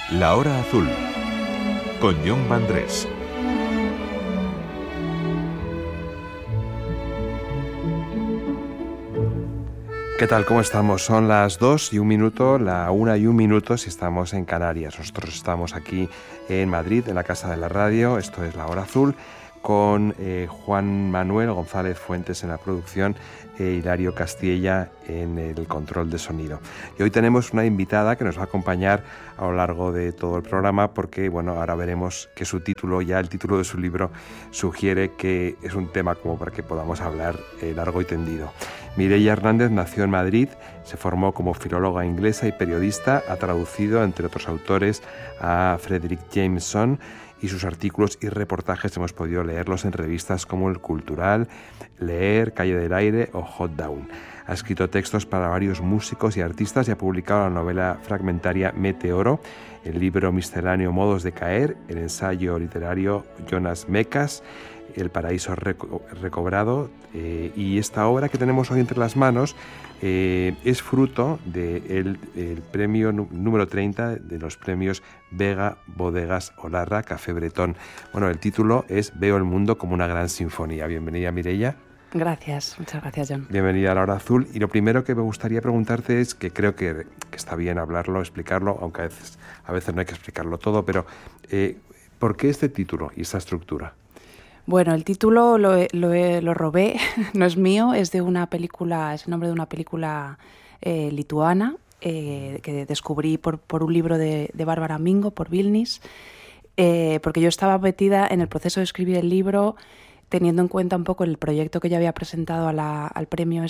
La Hora Azul, con Jon Vandrés. ¿Qué tal? ¿Cómo estamos? Son las 2:01, la 1:01 si estamos en Canarias. Nosotros estamos aquí en Madrid, en la Casa de la Radio. Esto es La Hora Azul, con Juan Manuel González Fuentes en la producción e Hilario Castilla en el control de sonido. Y hoy tenemos una invitada que nos va a acompañar a lo largo de todo el programa porque, bueno, ahora veremos que su título, ya el título de su libro, sugiere que es un tema como para que podamos hablar largo y tendido. Mireia Hernández nació en Madrid, se formó como filóloga inglesa y periodista, ha traducido, entre otros autores, a Frederick Jameson, y sus artículos y reportajes hemos podido leerlos en revistas como El Cultural, Leer, Calle del Aire o Hot Down. Ha escrito textos para varios músicos y artistas y ha publicado la novela fragmentaria Meteoro, el libro misceláneo Modos de Caer, el ensayo literario Jonas Mekas, El paraíso recobrado, y esta obra que tenemos hoy entre las manos es fruto del premio número 30 de los premios Vega Bodegas Olarra Café Bretón. Bueno, el título es Veo el mundo como una gran sinfonía. Bienvenida, Mireia. Gracias, muchas gracias, Jon. Bienvenida a La Hora Azul. Y lo primero que me gustaría preguntarte es, que creo que está bien hablarlo, explicarlo, aunque a veces no hay que explicarlo todo, pero ¿por qué este título y esta estructura? Bueno, el título lo robé, no es mío, es de una película, es el nombre de una película lituana que descubrí por un libro de Bárbara Mingo, por Vilnius, porque yo estaba metida en el proceso de escribir el libro, teniendo en cuenta un poco el proyecto que ya había presentado al premio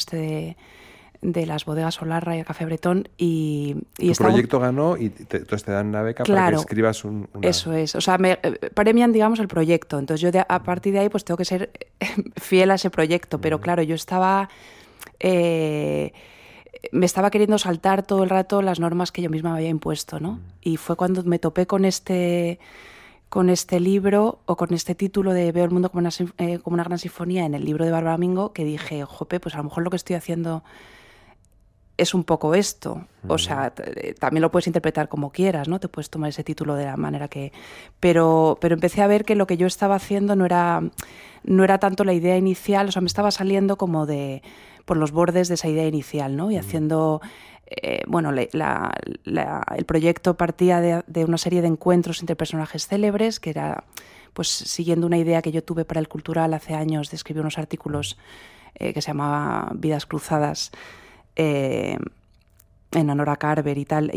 de las bodegas Olarra y el Café Bretón. Tu proyecto ganó y entonces te dan una beca, claro, para que escribas una... Eso es, o sea, me premian, digamos, el proyecto. Entonces yo a partir de ahí pues tengo que ser fiel a ese proyecto. Pero claro, yo estaba... me estaba queriendo saltar todo el rato las normas que yo misma me había impuesto, ¿no? Y fue cuando me topé con este libro, o con este título de Veo el mundo como una gran sinfonía, en el libro de Bárbara Mingo, que dije, jope, pues a lo mejor lo que estoy haciendo es un poco esto. O sea, también lo puedes interpretar como quieras, ¿no? Te puedes tomar ese título de la manera que... Pero empecé a ver que lo que yo estaba haciendo no era tanto la idea inicial, o sea, me estaba saliendo como por los bordes de esa idea inicial, ¿no? Y haciendo... bueno, el proyecto partía de una serie de encuentros entre personajes célebres, que era, pues, siguiendo una idea que yo tuve para El Cultural hace años, de escribir unos artículos que se llamaba Vidas Cruzadas, en honor a Carver y tal,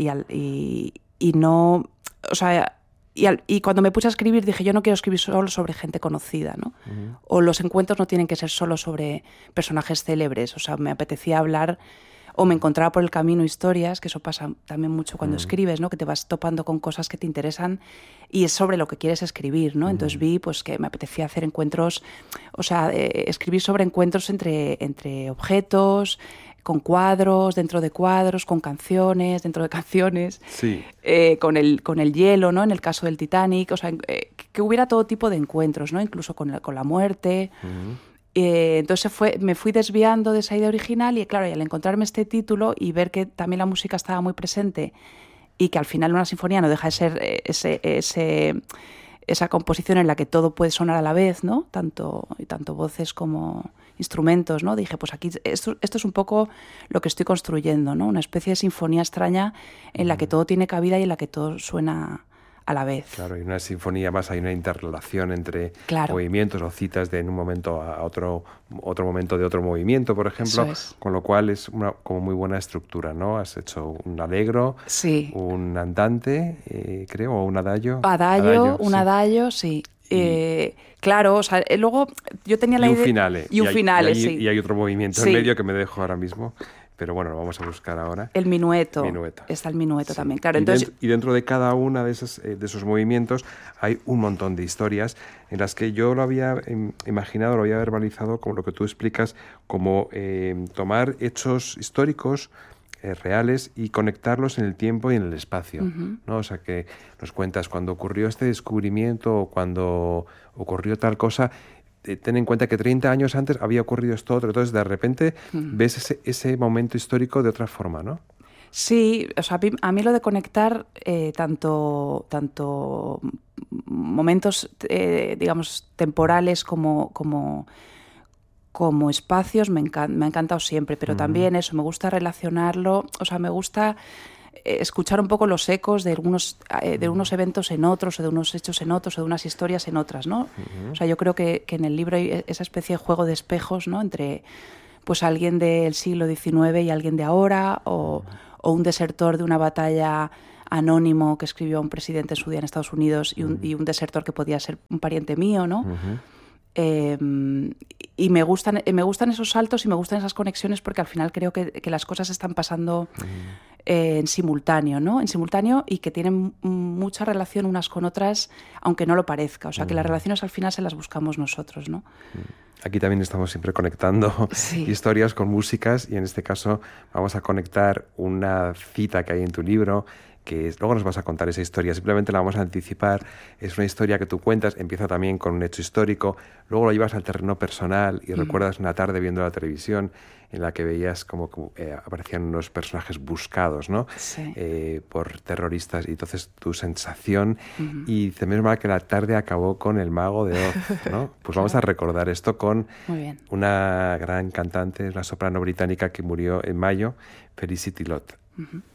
y no, o sea, y cuando me puse a escribir dije, yo no quiero escribir solo sobre gente conocida, ¿no? O los encuentros no tienen que ser solo sobre personajes célebres, o sea, me apetecía hablar, o me encontraba por el camino historias, que eso pasa también mucho cuando escribes, ¿no? Que te vas topando con cosas que te interesan y es sobre lo que quieres escribir, ¿no? Entonces vi pues que me apetecía hacer encuentros, o sea, escribir sobre encuentros entre objetos, con cuadros, dentro de cuadros, con canciones, dentro de canciones, sí. con el hielo, ¿no? En el caso del Titanic, o sea, que hubiera todo tipo de encuentros, ¿no? Incluso con la muerte. Entonces me fui desviando de esa idea original y, claro, y al encontrarme este título y ver que también la música estaba muy presente y que al final una sinfonía no deja de ser esa composición en la que todo puede sonar a la vez, ¿no? Tanto voces como instrumentos, ¿no? Dije, pues aquí esto es un poco lo que estoy construyendo, ¿no? Una especie de sinfonía extraña en la que todo tiene cabida y en la que todo suena a la vez. Claro, y una sinfonía más, hay una interrelación entre claro. movimientos o citas de en un momento a otro momento de otro movimiento, por ejemplo, con lo cual es como muy buena estructura, ¿no? Has hecho un allegro, sí. Un andante, creo, o un adagio. Un adagio, sí. Claro, o sea, luego yo tenía la idea... Y un finale, sí. Y hay otro movimiento en medio que me dejo ahora mismo. Pero bueno, lo vamos a buscar ahora. El minueto. Está el minueto también, claro. Y dentro de cada una de esos movimientos hay un montón de historias en las que yo lo había imaginado, lo había verbalizado, como lo que tú explicas, como tomar hechos históricos reales y conectarlos en el tiempo y en el espacio, ¿no? O sea, que nos cuentas cuando ocurrió este descubrimiento o cuando ocurrió tal cosa... Ten en cuenta que 30 años antes había ocurrido esto otro, entonces de repente ves ese momento histórico de otra forma, ¿no? Sí, o sea, a mí lo de conectar tanto momentos, digamos, temporales como espacios me ha encantado siempre, pero también eso, me gusta relacionarlo, o sea, me gusta escuchar un poco los ecos de unos eventos en otros, o de unos hechos en otros, o de unas historias en otras, ¿no? O sea, yo creo que en el libro hay esa especie de juego de espejos, ¿no? Entre pues alguien del siglo XIX y alguien de ahora, o un desertor de una batalla anónimo que escribió un presidente en su día en Estados Unidos y un desertor que podía ser un pariente mío, ¿no? Y me gustan esos saltos y me gustan esas conexiones porque al final creo que las cosas están pasando en simultáneo, ¿no? En simultáneo, y que tienen mucha relación unas con otras, aunque no lo parezca. O sea, que las relaciones al final se las buscamos nosotros, ¿no? Aquí también estamos siempre conectando historias con músicas, y en este caso vamos a conectar una cita que hay en tu libro, que luego nos vas a contar esa historia, simplemente la vamos a anticipar. Es una historia que tú cuentas, empieza también con un hecho histórico, luego lo llevas al terreno personal y recuerdas una tarde viendo la televisión en la que veías como aparecían unos personajes buscados, ¿no? Sí. Por terroristas, y entonces tu sensación, y dices, menos mal que la tarde acabó con El Mago de Oz, ¿no? Pues vamos a recordar esto con una gran cantante, una soprano británica que murió en mayo, Felicity Lott.